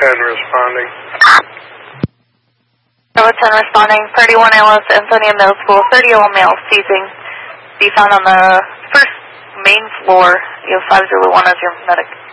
10 responding. Bravo 10 responding. 31 ALS, Antonia Middle School. 30-year-old male seizing. Be found on the first main floor. You have 501 as your medic.